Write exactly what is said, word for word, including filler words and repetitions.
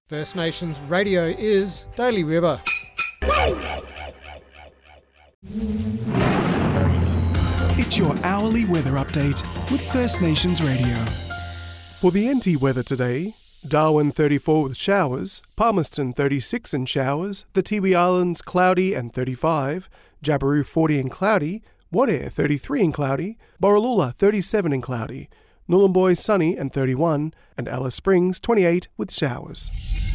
First Nations Radio is Daily River. It's your hourly weather update with First Nations Radio. For the N T weather today, Darwin thirty-four with showers, Palmerston thirty-six and showers, the Tiwi Islands cloudy and thirty-five, Jabiru forty and cloudy, Wadair thirty-three and cloudy, Borroloola thirty-seven and cloudy, Nhulunbuy sunny and thirty-one, and Alice Springs twenty-eight with showers.